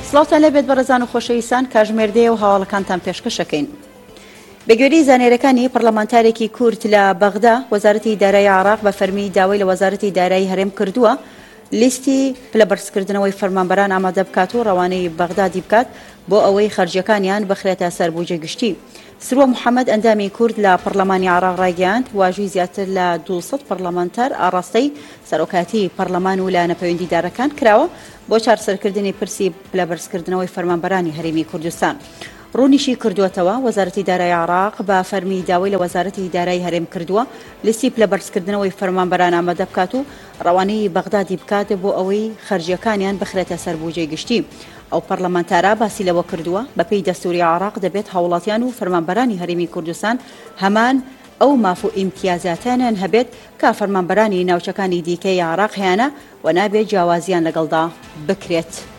سڵاوتان لەبێت بەڕێزان و خۆشەویستان کاتژمێردەیە و هەواڵەکانتان پێشکەشەکەین. بەگوێرەی زانێرەکانی پەرلەمانتارێکی کورد لە بەغدا وەزارەتی دارایی عێراق بە فەرمی داوای لە وەزارەتی دارایی هەرێم کردووە لیستی پلەبەرزکردنەوەی فەرمانبەران ئامادە بکات و ڕەوانەی بەغدادی بکات بۆ ئەوەی خەرجیەکانیان بخرێتە سەر بوجێ گشتی. سروە محەممەد ئەندامی کورد لە پەرلەمانی عێراق ڕایگەیاند واژووی زیاتر لە 200 پەرلەمانتار ئاڕاستەی سەرۆکاتی پەرلەمان و لە نەپەیوەندیدارەکان کراوە بۆ چارەسەرکردنی پرسی پلەبەرزکردنەوەی فەرمانبەرانی هەرێمی کوردستان. ڕوونیشی کردووەتەوە وەزارەتی دارایی عێراق بە فەرمی داوای لە وەزارەتی دارایی هەرێم کردووە لیستی پلەبەرزکردنەوەی فەرمانبەران ئامادە بکات و ڕەوانەی بەغدادی بکات بۆ ئەوەی خەرجیەکانیان بخرێتە سەر بوجێ گشتی. ئەو پەرلەمانتارە باسی لەوە کردووە بەپێی دەستوری عێراق دەبێت هاوڵاتیان و فەرمانبەرانی هەرێمی کوردستان هەمان ئەو ماف و ئیمتیازاتیان هەبێت کا فەرمانبەرانی ناوچەکانی دیکەی عێراق هەیەە و نابێت جیاوازیان لەگەڵدا بکرێت.